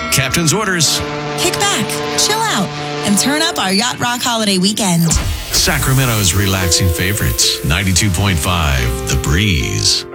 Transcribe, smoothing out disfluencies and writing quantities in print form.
Captain's orders. Kick back, chill out, and turn up our Yacht Rock holiday weekend. Sacramento's relaxing favorites. 92.5 The Breeze.